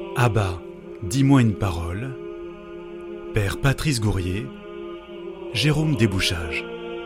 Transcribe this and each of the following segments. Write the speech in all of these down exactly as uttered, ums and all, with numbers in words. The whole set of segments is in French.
Abba, dis-moi une parole. Père Patrice Gourrier, Jérôme Débouchage.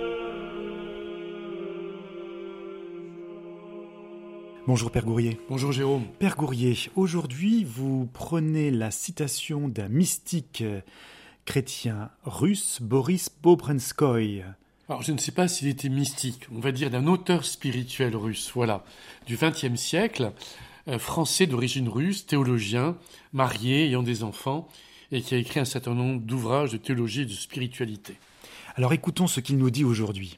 Bonjour Père Gourrier. Bonjour Jérôme. Père Gourrier, aujourd'hui vous prenez la citation d'un mystique chrétien russe, Boris Bobrenskoï. Alors je ne sais pas s'il était mystique, on va dire d'un auteur spirituel russe, voilà, du vingtième siècle, euh, français d'origine russe, théologien, marié, ayant des enfants, et qui a écrit un certain nombre d'ouvrages de théologie et de spiritualité. Alors écoutons ce qu'il nous dit aujourd'hui.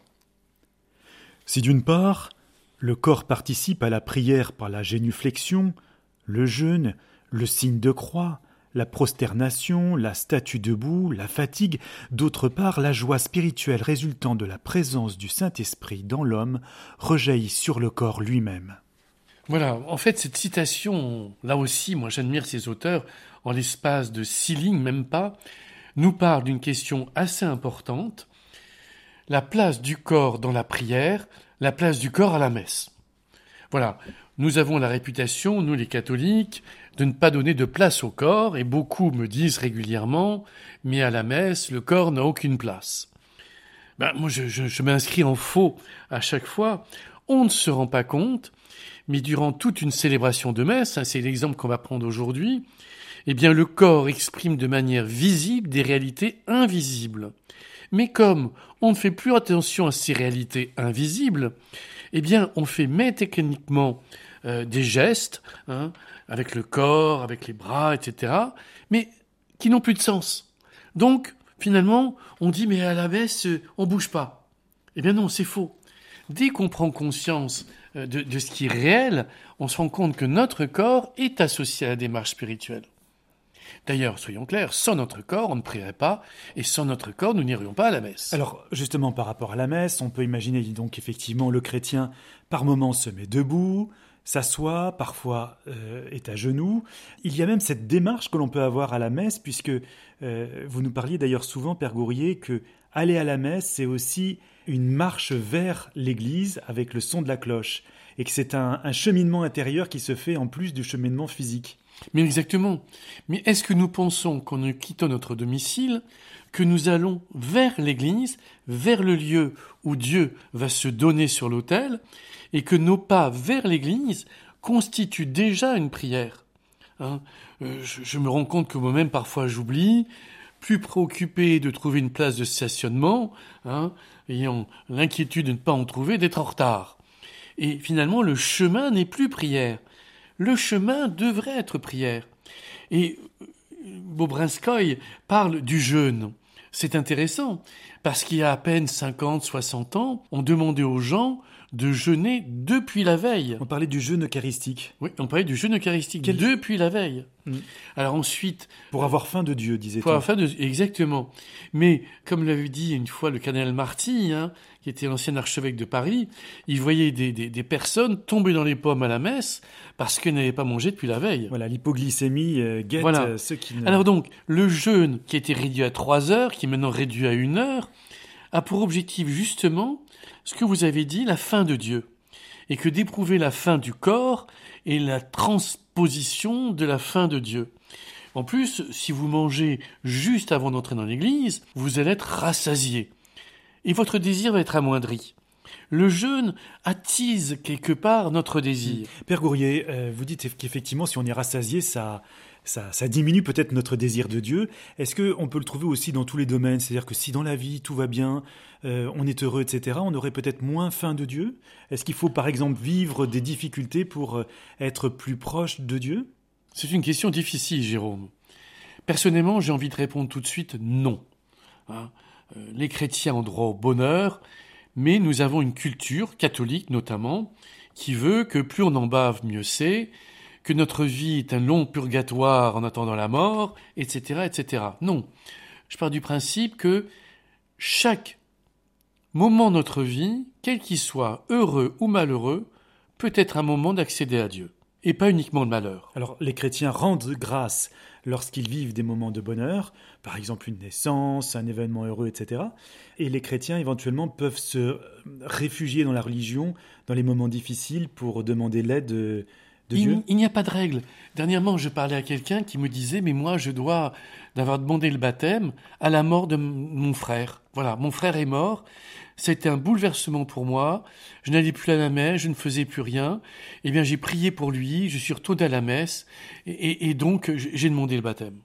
Si d'une part, le corps participe à la prière par la génuflexion, le jeûne, le signe de croix, la prosternation, la statue debout, la fatigue, d'autre part, la joie spirituelle résultant de la présence du Saint-Esprit dans l'homme rejaillit sur le corps lui-même. Voilà, en fait cette citation, là aussi, moi j'admire ces auteurs, en l'espace de six lignes, même pas, nous parle d'une question assez importante, la place du corps dans la prière, la place du corps à la messe. Voilà, nous avons la réputation, nous les catholiques, de ne pas donner de place au corps, et beaucoup me disent régulièrement « mais à la messe, le corps n'a aucune place ». Ben, moi, je, je, je m'inscris en faux à chaque fois. On ne se rend pas compte, mais durant toute une célébration de messe, hein, c'est l'exemple qu'on va prendre aujourd'hui, eh bien, le corps exprime de manière visible des réalités invisibles. Mais comme on ne fait plus attention à ces réalités invisibles, eh bien, on fait mécaniquement euh, des gestes, hein, avec le corps, avec les bras, et cetera, mais qui n'ont plus de sens. Donc, finalement, on dit, mais à la messe, on bouge pas. Eh bien non, c'est faux. Dès qu'on prend conscience de, de ce qui est réel, on se rend compte que notre corps est associé à la démarche spirituelle. D'ailleurs, soyons clairs, sans notre corps, on ne prierait pas, et sans notre corps, nous n'irions pas à la messe. Alors, justement, par rapport à la messe, on peut imaginer donc effectivement le chrétien, par moments, se met debout, s'assoit, parfois euh, est à genoux. Il y a même cette démarche que l'on peut avoir à la messe, puisque euh, vous nous parliez d'ailleurs souvent, Père Gourrier, que aller à la messe, c'est aussi une marche vers l'église avec le son de la cloche, et que c'est un, un cheminement intérieur qui se fait en plus du cheminement physique. Mais exactement. Mais est-ce que nous pensons qu'en nous quittant notre domicile, que nous allons vers l'église, vers le lieu où Dieu va se donner sur l'autel, et que nos pas vers l'église constituent déjà une prière, hein, euh, je, je me rends compte que moi-même, parfois, j'oublie, plus préoccupé de trouver une place de stationnement, hein, ayant l'inquiétude de ne pas en trouver, d'être en retard. Et finalement, le chemin n'est plus prière. Le chemin devrait être prière. Et Bobrenskoï parle du jeûne. C'est intéressant, parce qu'il y a à peine cinquante, soixante ans, on demandait aux gens de jeûner depuis la veille. On parlait du jeûne eucharistique. Oui, on parlait du jeûne eucharistique Quel... depuis la veille. Mmh. Alors ensuite... Pour avoir faim de Dieu, disait-on. Pour avoir faim de... Exactement. Mais, comme l'avait dit une fois le cardinal Marty, hein, qui était l'ancien archevêque de Paris, il voyait des, des, des personnes tomber dans les pommes à la messe parce qu'elles n'avaient pas mangé depuis la veille. Voilà, l'hypoglycémie euh, guette voilà. euh, ceux qui ne... Alors donc, le jeûne qui a été réduit à trois heures, qui est maintenant réduit à une heure, a pour objectif justement ce que vous avez dit, la faim de Dieu. Et que d'éprouver la faim du corps est la transposition de la faim de Dieu. En plus, si vous mangez juste avant d'entrer dans l'église, vous allez être rassasié. Et votre désir va être amoindri. Le jeûne attise quelque part notre désir. Père Gourrier, euh, vous dites qu'effectivement, si on est rassasié, ça, ça, ça diminue peut-être notre désir de Dieu. Est-ce qu'on peut le trouver aussi dans tous les domaines ? C'est-à-dire que si dans la vie, tout va bien, euh, on est heureux, et cetera, on aurait peut-être moins faim de Dieu ? Est-ce qu'il faut, par exemple, vivre des difficultés pour être plus proche de Dieu ? C'est une question difficile, Jérôme. Personnellement, j'ai envie de répondre tout de suite non. Hein ? euh, les chrétiens ont droit au bonheur, mais nous avons une culture, catholique notamment, qui veut que plus on en bave, mieux c'est, que notre vie est un long purgatoire en attendant la mort, et cetera, et cetera. Non, je pars du principe que chaque moment de notre vie, quel qu'il soit, heureux ou malheureux, peut être un moment d'accéder à Dieu, et pas uniquement le malheur. Alors, les chrétiens rendent grâce lorsqu'ils vivent des moments de bonheur, par exemple une naissance, un événement heureux, et cetera. Et les chrétiens, éventuellement, peuvent se réfugier dans la religion dans les moments difficiles pour demander l'aide de il, Dieu? Il n'y a pas de règle. Dernièrement, je parlais à quelqu'un qui me disait, mais moi, je dois d'avoir demandé le baptême à la mort de m- mon frère. Voilà, mon frère est mort. C'était un bouleversement pour moi. Je n'allais plus à la messe, je ne faisais plus rien. Eh bien, j'ai prié pour lui, je suis retourné à la messe, et, et, et donc j'ai demandé le baptême.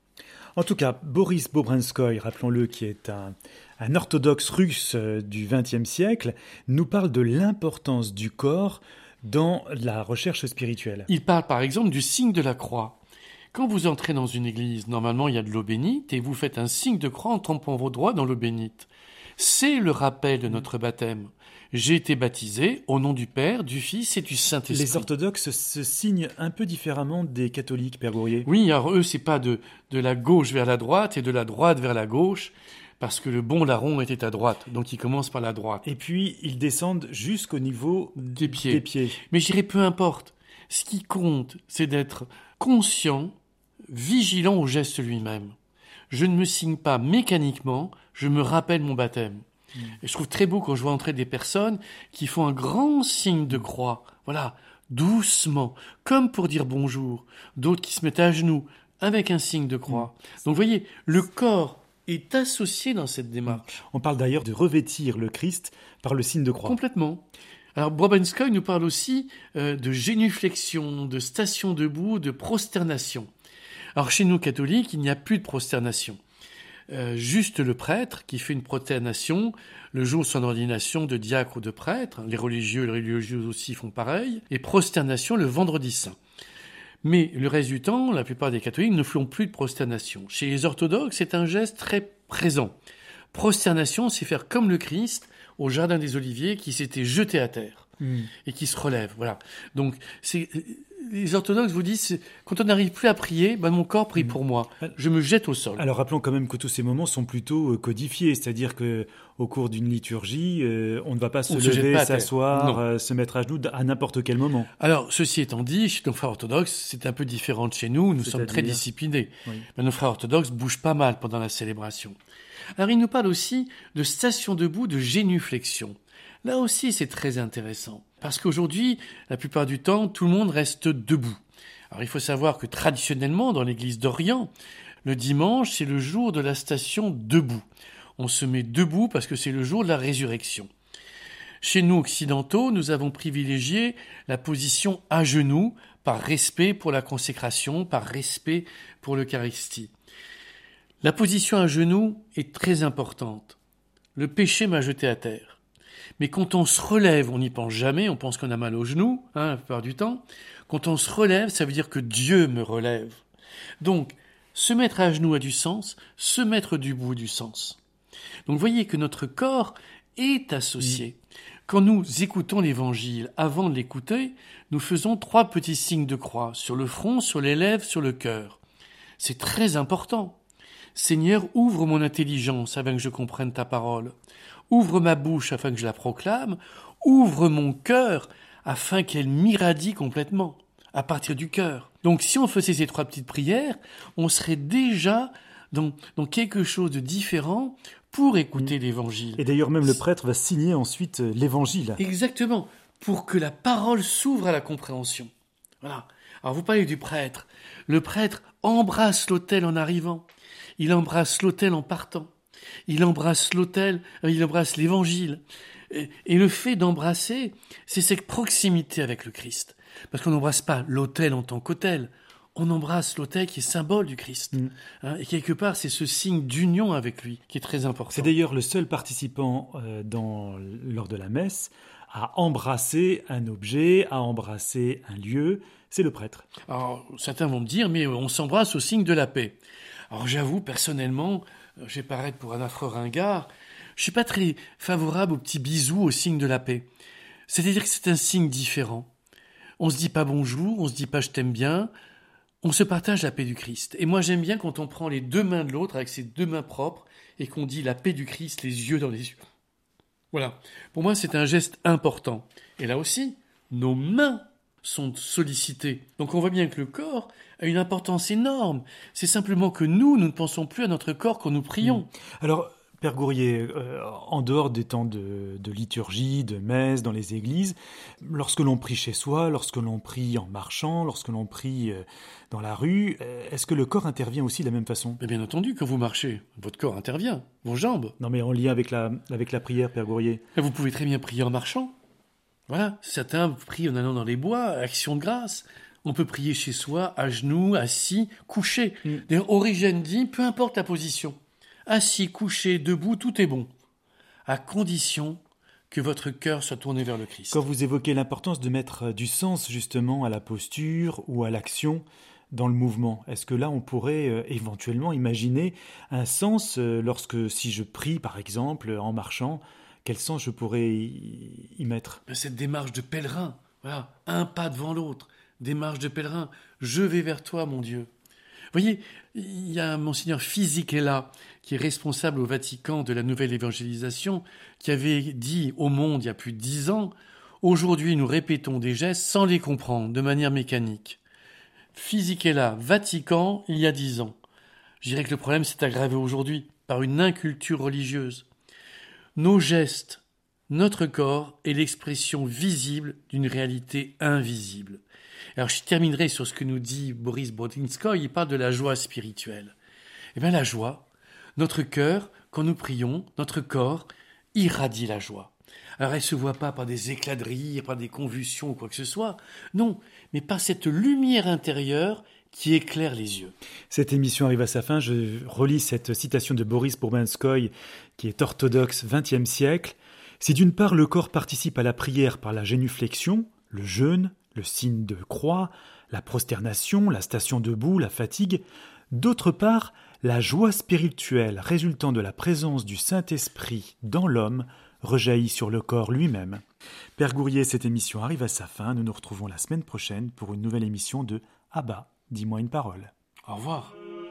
En tout cas, Boris Bobrinskoy, rappelons-le, qui est un, un orthodoxe russe du vingtième siècle, nous parle de l'importance du corps dans la recherche spirituelle. Il parle par exemple du signe de la croix. Quand vous entrez dans une église, normalement il y a de l'eau bénite et vous faites un signe de croix en trempant vos doigts dans l'eau bénite. C'est le rappel de notre baptême. J'ai été baptisé au nom du Père, du Fils et du Saint-Esprit. Les orthodoxes se signent un peu différemment des catholiques, Père Gourrier. Oui, alors eux, c'est pas de, de la gauche vers la droite et de la droite vers la gauche, parce que le bon larron était à droite, donc ils commencent par la droite. Et puis, ils descendent jusqu'au niveau Des pieds. des pieds. Mais je dirais peu importe. Ce qui compte, c'est d'être conscient, vigilant au geste lui-même. Je ne me signe pas mécaniquement, je me rappelle mon baptême. Mmh. Et je trouve très beau quand je vois entrer des personnes qui font un grand signe de croix. Voilà, doucement, comme pour dire bonjour. D'autres qui se mettent à genoux avec un signe de croix. Mmh. Donc vous voyez, le corps est associé dans cette démarche. On parle d'ailleurs de revêtir le Christ par le signe de croix. Complètement. Alors Bobrinskoy nous parle aussi euh, de génuflexion, de station debout, de prosternation. Alors chez nous catholiques, il n'y a plus de prosternation. Euh, juste le prêtre qui fait une prosternation le jour de son ordination de diacre ou de prêtre. Les religieux et les religieuses aussi font pareil. Et prosternation le vendredi saint. Mais le reste du temps, la plupart des catholiques ne font plus de prosternation. Chez les orthodoxes, c'est un geste très présent. Prosternation, c'est faire comme le Christ au jardin des Oliviers qui s'était jeté à terre mmh. et qui se relève. Voilà. Donc, c'est, les orthodoxes vous disent, quand on n'arrive plus à prier, ben mon corps prie mmh. pour moi. Je me jette au sol. Alors, rappelons quand même que tous ces moments sont plutôt codifiés, c'est-à-dire que au cours d'une liturgie, euh, on ne va pas se on lever, se s'asseoir, euh, se mettre à genoux à n'importe quel moment. Alors, ceci étant dit, chez nos frères orthodoxes, c'est un peu différent de chez nous. Nous c'est sommes très disciplinés. Oui. Mais nos frères orthodoxes bougent pas mal pendant la célébration. Alors, il nous parle aussi de station debout, de génuflexion. Là aussi, c'est très intéressant. Parce qu'aujourd'hui, la plupart du temps, tout le monde reste debout. Alors, il faut savoir que traditionnellement, dans l'église d'Orient, le dimanche, c'est le jour de la station debout. On se met debout parce que c'est le jour de la résurrection. Chez nous, occidentaux, nous avons privilégié la position à genoux par respect pour la consécration, par respect pour l'Eucharistie. La position à genoux est très importante. Le péché m'a jeté à terre. Mais quand on se relève, on n'y pense jamais, on pense qu'on a mal aux genoux, hein, la plupart du temps. Quand on se relève, ça veut dire que Dieu me relève. Donc, se mettre à genoux a du sens, se mettre debout a du sens. Donc, vous voyez que notre corps est associé. Mmh. Quand nous écoutons l'Évangile, avant de l'écouter, nous faisons trois petits signes de croix, sur le front, sur les lèvres, sur le cœur. C'est très important. Seigneur, ouvre mon intelligence afin que je comprenne ta parole. Ouvre ma bouche afin que je la proclame. Ouvre mon cœur afin qu'elle m'irradie complètement, à partir du cœur. Donc si on faisait ces trois petites prières, on serait déjà dans, dans quelque chose de différent pour écouter mmh. l'Évangile. Et d'ailleurs même le prêtre va signer ensuite l'Évangile. Exactement, pour que la parole s'ouvre à la compréhension. Voilà. Alors vous parlez du prêtre. Le prêtre embrasse l'autel en arrivant. Il embrasse l'autel en partant. Il embrasse l'autel, il embrasse l'Évangile. Et, et le fait d'embrasser, c'est cette proximité avec le Christ. Parce qu'on n'embrasse pas l'autel en tant qu'autel. On embrasse l'autel qui est symbole du Christ. Mmh. Hein, et quelque part, c'est ce signe d'union avec lui qui est très important. C'est d'ailleurs le seul participant euh, dans, lors de la messe à embrasser un objet, à embrasser un lieu. C'est le prêtre. Alors, certains vont me dire, mais on s'embrasse au signe de la paix. Alors j'avoue, personnellement, je vais paraître pour un affreux ringard, je suis pas très favorable aux petits bisous au signe de la paix. C'est-à-dire que c'est un signe différent. On se dit pas bonjour, on se dit pas je t'aime bien, on se partage la paix du Christ. Et moi j'aime bien quand on prend les deux mains de l'autre avec ses deux mains propres et qu'on dit la paix du Christ, les yeux dans les yeux. Voilà. Pour moi c'est un geste important. Et là aussi, nos mains sont sollicitées. Donc on voit bien que le corps a une importance énorme. C'est simplement que nous, nous ne pensons plus à notre corps quand nous prions. Alors, Père Gourrier, euh, en dehors des temps de, de liturgie, de messe, dans les églises, lorsque l'on prie chez soi, lorsque l'on prie en marchant, lorsque l'on prie euh, dans la rue, euh, est-ce que le corps intervient aussi de la même façon ? Mais bien entendu, quand vous marchez, votre corps intervient, vos jambes. Non mais en lien avec la, avec la prière, Père Gourrier. Vous pouvez très bien prier en marchant. Voilà, certains prient en allant dans les bois, action de grâce. On peut prier chez soi, à genoux, assis, couché. Mm. D'ailleurs, Origène dit, peu importe la position, assis, couché, debout, tout est bon, à condition que votre cœur soit tourné vers le Christ. Quand vous évoquez l'importance de mettre du sens justement à la posture ou à l'action dans le mouvement, est-ce que là on pourrait euh, éventuellement imaginer un sens euh, lorsque, si je prie par exemple en marchant, quel sens je pourrais y, y mettre ? Cette démarche de pèlerin, voilà, un pas devant l'autre, démarche de pèlerin, je vais vers toi mon Dieu. Vous voyez, il y a Monseigneur Fisichella, qui est responsable au Vatican de la nouvelle évangélisation, qui avait dit au monde il y a plus de dix ans, « Aujourd'hui, nous répétons des gestes sans les comprendre, de manière mécanique. » Fisichella, Vatican, il y a dix ans. Je dirais que le problème s'est aggravé aujourd'hui par une inculture religieuse. Nos gestes, notre corps est l'expression visible d'une réalité invisible. Alors je terminerai sur ce que nous dit Boris Bodinskoy, il parle de la joie spirituelle. Eh bien la joie, notre cœur, quand nous prions, notre corps irradie la joie. Alors elle ne se voit pas par des éclats de rire, par des convulsions ou quoi que ce soit, non, mais par cette lumière intérieure qui éclaire les yeux. Cette émission arrive à sa fin, je relis cette citation de Boris Bodinskoy, qui est orthodoxe vingtième siècle. Si d'une part le corps participe à la prière par la génuflexion, le jeûne, le signe de croix, la prosternation, la station debout, la fatigue. D'autre part, la joie spirituelle résultant de la présence du Saint-Esprit dans l'homme rejaillit sur le corps lui-même. Père Gourrier, cette émission arrive à sa fin. Nous nous retrouvons la semaine prochaine pour une nouvelle émission de Abba, dis-moi une parole. Au revoir.